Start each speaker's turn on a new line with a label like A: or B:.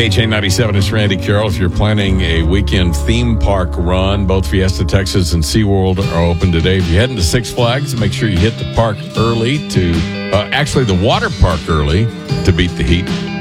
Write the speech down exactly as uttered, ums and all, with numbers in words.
A: K J ninety-seven is Randy Carroll. If you're planning a weekend theme park run, both Fiesta Texas and SeaWorld are open today. If you're heading to Six Flags, make sure you hit the park early to, uh, actually the water park early to beat the heat.